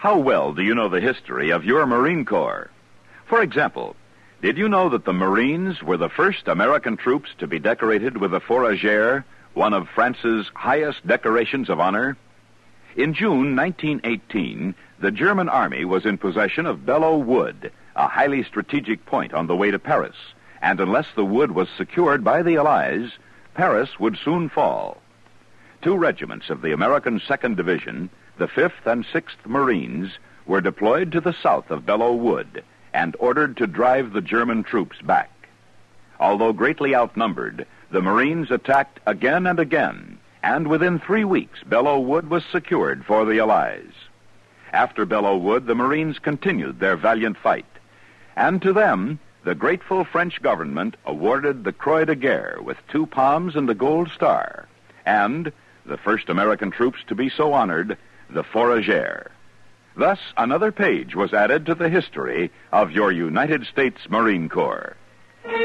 How well do you know the history of your Marine Corps? For example, did you know that the Marines were the first American troops to be decorated with the Fourragère, one of France's highest decorations of honor? In June 1918, the German army was in possession of Belleau Wood, a highly strategic point on the way to Paris, and unless the wood was secured by the Allies, Paris would soon fall. 2 regiments of the American 2nd Division, the 5th and 6th Marines, were deployed to the south of Belleau Wood and ordered to drive the German troops back. Although greatly outnumbered, the Marines attacked again and again, and within 3 weeks, Belleau Wood was secured for the Allies. After Belleau Wood, the Marines continued their valiant fight, and to them, the grateful French government awarded the Croix de Guerre with 2 palms and a gold star, and, the first American troops to be so honored, the Fourragère. Thus, another page was added to the history of your United States Marine Corps.